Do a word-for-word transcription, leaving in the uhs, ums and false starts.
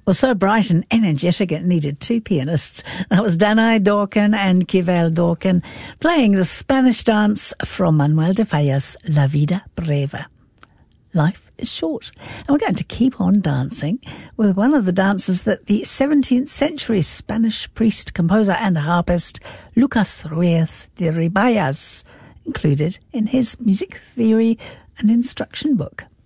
was so bright and energetic it needed two pianists. That was Danai Dorcan and Kivel Dorcan playing the Spanish dance from Manuel de Falla's La Vida Breve. Life is short, and we're going to keep on dancing with one of the dances that the seventeenth century Spanish priest, composer and harpist Lucas Ruiz de Ribayas included in his music theory and instruction book.